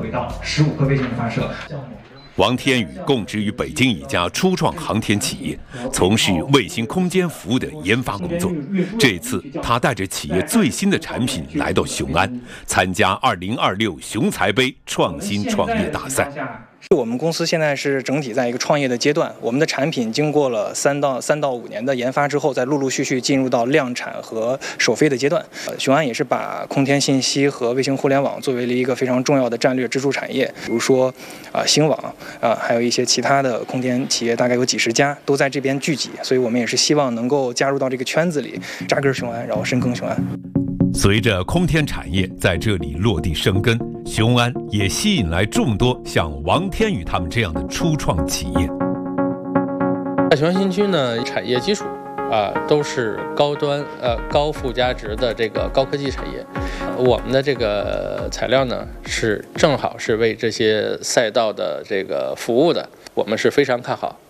轨道15颗卫星的发射。 王天宇供职于北京一家初创航天企业，从事卫星空间服务的研发工作。这一次，他带着企业最新的产品来到雄安，参加2026雄才杯创新创业大赛。 我们公司现在是整体在一个创业的阶段，我们的产品经过了3到5年的研发之后，再陆陆续续进入到量产和首飞的阶段。雄安也是把空天信息和卫星互联网作为了一个非常重要的战略支柱产业，比如说星网还有一些其他的空天企业，大概有几十家都在这边聚集，所以我们也是希望能够加入到这个圈子里，扎根雄安，然后深耕雄安。 随着空天产业在这里落地生根，雄安也吸引来众多像王天宇他们这样的初创企业。 在雄安新区呢，产业基础都是高端高附加值的这个高科技产业。我们的这个材料呢，是正好是为这些赛道的这个服务的，我们是非常看好。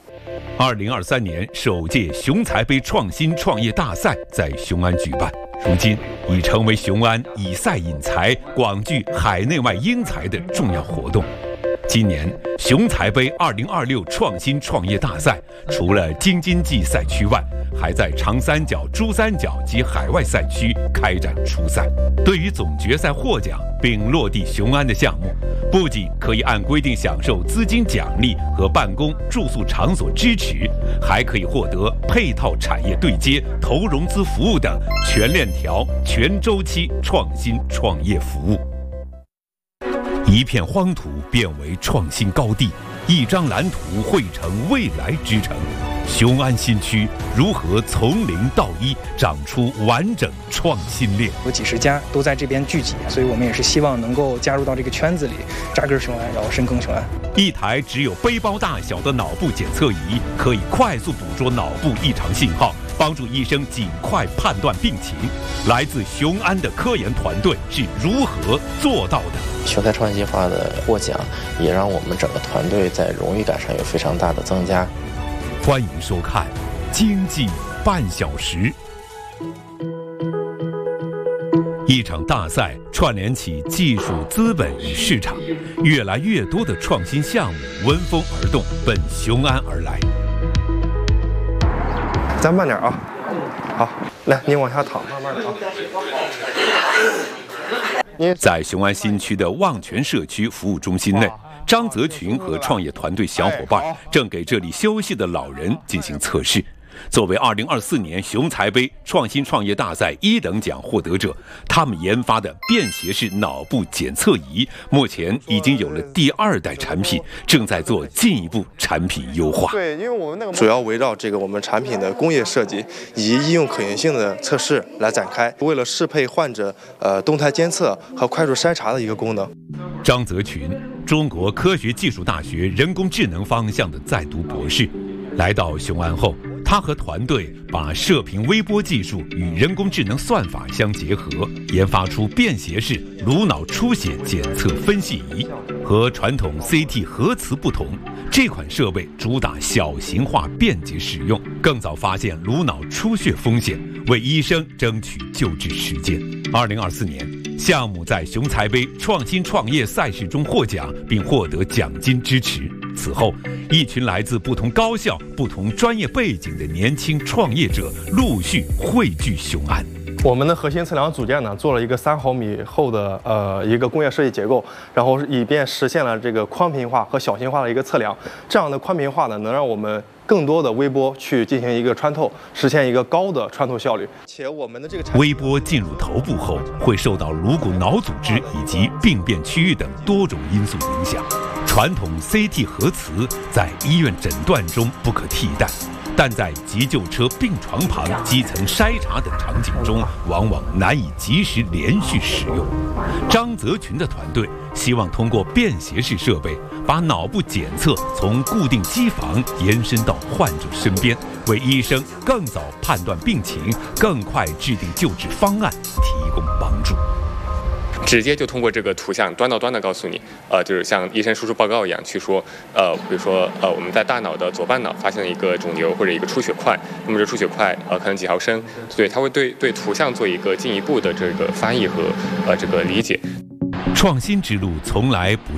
2023年首届雄才杯创新创业大赛在雄安举办，如今已成为雄安以赛引才、广聚海内外英才的重要活动。今年雄才杯2026创新创业大赛除了京津冀赛区外，还在长三角、珠三角及海外赛区开展初赛。对于总决赛获奖并落地雄安的项目，不仅可以按规定享受资金奖励和办公住宿场所支持，还可以获得配套产业对接、投融资服务等全链条、全周期创新创业服务。一片荒土变为创新高地，一张蓝图绘成未来之城。雄安新区如何从零到一长出完整创新链？ 有几十家都在这边聚集，所以我们也是希望能够加入到这个圈子里，扎根雄安，然后深耕雄安。 一台只有背包大小的脑部检测仪，可以快速捕捉脑部异常信号，帮助医生尽快判断病情。来自雄安的科研团队是如何做到的？ 雄才创业计划的获奖，也让我们整个团队在荣誉感上有非常大的增加。 欢迎收看《经济半小时》。一场大赛串联起技术、资本与市场，越来越多的创新项目闻风而动，奔雄安而来。 咱慢点啊，好，来，你往下躺，慢慢的啊。 在雄安新区的望泉社区服务中心内，张泽群和创业团队小伙伴正给这里休息的老人进行测试。作为2024年雄才杯创新创业大赛1等奖获得者，他们研发的便携式脑部检测仪目前已经有了第2代产品，正在做进一步产品优化。 对，因为我们那个主要围绕这个我们产品的工业设计以及应用可行性的测试来展开，为了适配患者动态监测和快速筛查的一个功能。 张泽群，中国科学技术大学人工智能方向的在读博士，来到雄安后，他和团队把射频微波技术与人工智能算法相结合，研发出便携式颅脑出血检测分析仪。和传统 CT 核磁不同，这款设备主打小型化便捷使用，更早发现颅脑出血风险，为医生争取救治时间。2024年，项目在雄才杯创新创业赛事中获奖，并获得奖金支持。此后，一群来自不同高校、不同专业背景的年轻创业者陆续汇聚雄安。 我们的核心测量组件呢，做了一个3毫米厚的一个工业设计结构，然后以便实现了这个宽频化和小型化的一个测量。这样的宽频化呢，能让我们更多的微波去进行一个穿透，实现一个高的穿透效率。且我们的这个微波进入头部后，会受到颅骨脑组织以及病变区域等多种因素影响。传统 CT 核磁在医院诊断中不可替代，但在急救车病床旁、基层筛查等场景中，往往难以及时连续使用。张泽群的团队希望通过便携式设备，把脑部检测从固定机房延伸到患者身边，为医生更早判断病情、更快制定救治方案提供帮助。 直接就通过这个图像端到端的告诉你，就是像医生输出报告一样去说，比如说我们在大脑的左半脑发现了一个肿瘤或者一个出血块，那么这出血块可能几毫升，所以它会对图像做一个进一步的这个翻译和这个理解。 创新之路从来不